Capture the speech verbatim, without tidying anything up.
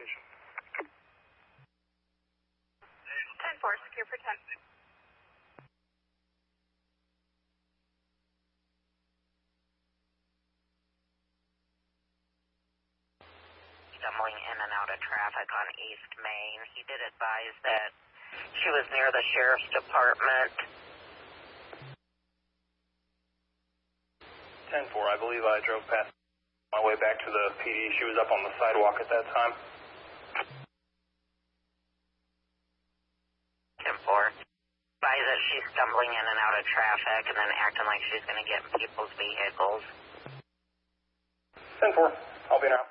location. ten four, secure for ten. Stumbling in and out of traffic on East Main. He did advise that she was near the sheriff's department. ten four, I believe I drove past my way back to the P D. She was up on the sidewalk at that time. ten four. Advise that she's stumbling in and out of traffic and then acting like she's going to get in people's vehicles. ten four, I'll be now.